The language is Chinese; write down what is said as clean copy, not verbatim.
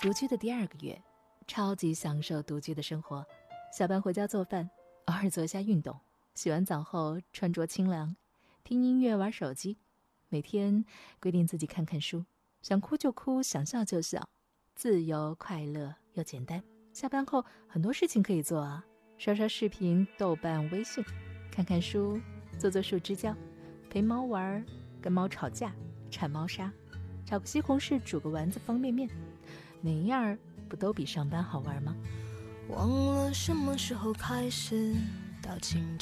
独居的第2个月，超级享受独居的生活。下班回家做饭，偶尔做一下运动，洗完澡后穿着清凉，听音乐玩手机，每天规定自己看看书，想哭就哭，想笑就笑，自由快乐又简单。下班后很多事情可以做啊，刷刷视频、豆瓣、微信，看看书，做做树枝胶，陪猫玩，跟猫吵架，铲猫砂，炒个西红柿，煮个丸子方便面，哪一样不都比上班好玩吗？ 忘了什么时候开始到清